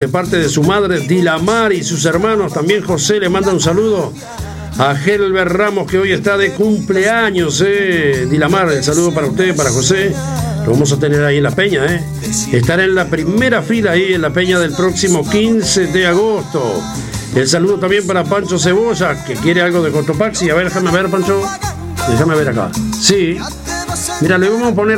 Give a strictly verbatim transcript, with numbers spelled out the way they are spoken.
de parte de su madre Dilamar y sus hermanos. También José le manda un saludo a Helber Ramos, que hoy está de cumpleaños. eh. Dilamar, el saludo para usted, para José. Lo vamos a tener ahí en la peña, ¿eh? Estará en la primera fila ahí en la peña del próximo quince de agosto. El saludo también para Pancho Cebolla, que quiere algo de Cotopaxi. A ver, déjame ver, Pancho. Déjame ver acá. Sí. Mira, le vamos a poner